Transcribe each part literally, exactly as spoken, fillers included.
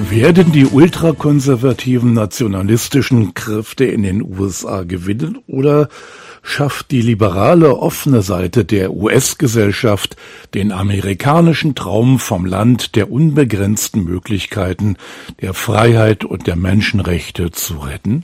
Werden die ultrakonservativen nationalistischen Kräfte in den U S A gewinnen oder schafft die liberale, offene Seite der U S-Gesellschaft den amerikanischen Traum vom Land der unbegrenzten Möglichkeiten, der Freiheit und der Menschenrechte zu retten?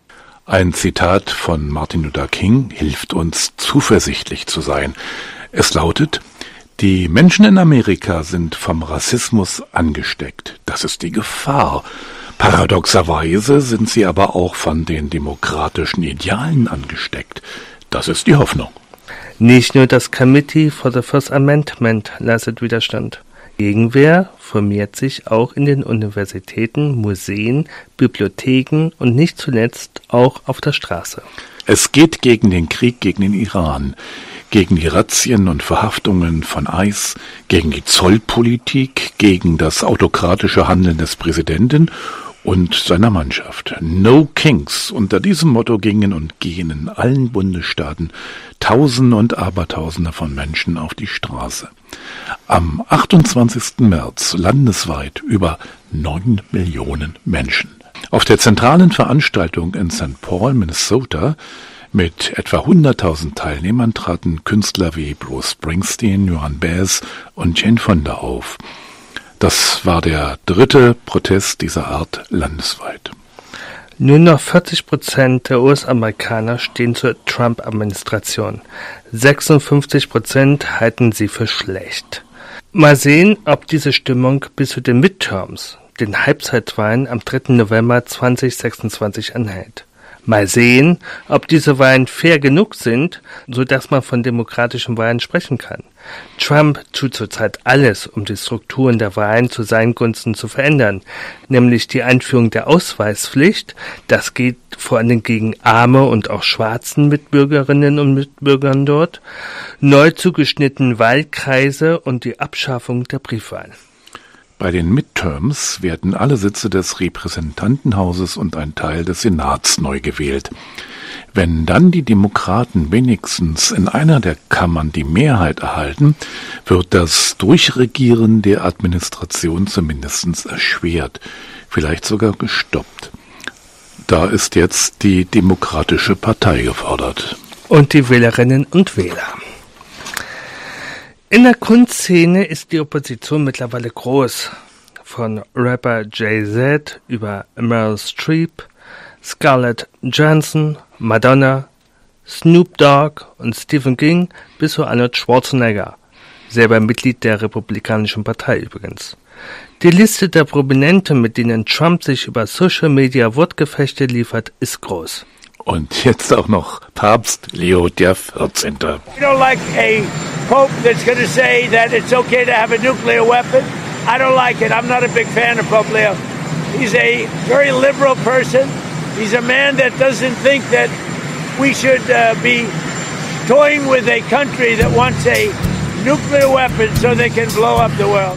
Ein Zitat von Martin Luther King hilft uns, zuversichtlich zu sein. Es lautet: Die Menschen in Amerika sind vom Rassismus angesteckt. Das ist die Gefahr. Paradoxerweise sind sie aber auch von den demokratischen Idealen angesteckt. Das ist die Hoffnung. Nicht nur das Committee for the First Amendment leistet Widerstand. Gegenwehr formiert sich auch in den Universitäten, Museen, Bibliotheken und nicht zuletzt auch auf der Straße. Es geht gegen den Krieg gegen den Iran, gegen die Razzien und Verhaftungen von ICE, gegen die Zollpolitik, gegen das autokratische Handeln des Präsidenten und seiner Mannschaft. No Kings. Unter diesem Motto gingen und gehen in allen Bundesstaaten Tausende und Abertausende von Menschen auf die Straße. Am achtundzwanzigsten März landesweit über neun Millionen Menschen. Auf der zentralen Veranstaltung in Sankt Paul, Minnesota, mit etwa hunderttausend Teilnehmern traten Künstler wie Bruce Springsteen, Joan Baez und Jane Fonda auf. Das war der dritte Protest dieser Art landesweit. Nur noch vierzig Prozent der U S-Amerikaner stehen zur Trump-Administration. sechsundfünfzig Prozent halten sie für schlecht. Mal sehen, ob diese Stimmung bis zu den Midterms, den Halbzeitwahlen am dritten November zweitausendsechsundzwanzig anhält. Mal sehen, ob diese Wahlen fair genug sind, sodass man von demokratischen Wahlen sprechen kann. Trump tut zurzeit alles, um die Strukturen der Wahlen zu seinen Gunsten zu verändern, nämlich die Einführung der Ausweispflicht. Das geht vor allem gegen arme und auch schwarzen Mitbürgerinnen und Mitbürgern dort, neu zugeschnittene Wahlkreise und die Abschaffung der Briefwahl. Bei den Midterms werden alle Sitze des Repräsentantenhauses und ein Teil des Senats neu gewählt. Wenn dann die Demokraten wenigstens in einer der Kammern die Mehrheit erhalten, wird das Durchregieren der Administration zumindest erschwert, vielleicht sogar gestoppt. Da ist jetzt die Demokratische Partei gefordert. Und die Wählerinnen und Wähler. In der Kunstszene ist die Opposition mittlerweile groß. Von Rapper Jay-Z über Meryl Streep, Scarlett Johansson, Madonna, Snoop Dogg und Stephen King bis zu Arnold Schwarzenegger, selber Mitglied der Republikanischen Partei übrigens. Die Liste der Prominenten, mit denen Trump sich über Social Media Wortgefechte liefert, ist groß. Und jetzt auch noch Papst Leo der vierzehnte. You don't like a pope that's going to say that it's okay to have a nuclear weapon? I don't like it. I'm not a big fan of Pope Leo. He's a very liberal person. He's a man that doesn't think that we should uh, be toying with a country that wants a nuclear weapon so they can blow up the world.